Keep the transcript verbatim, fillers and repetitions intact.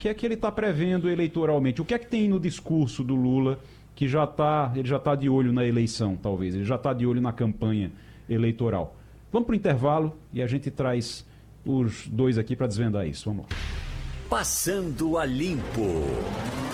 que é que ele está prevendo eleitoralmente? O que é que tem no discurso do Lula que já está, ele já está de olho na eleição, talvez, ele já está de olho na campanha eleitoral? Vamos para o intervalo e a gente traz os dois aqui para desvendar isso. Vamos lá. Passando a Limpo.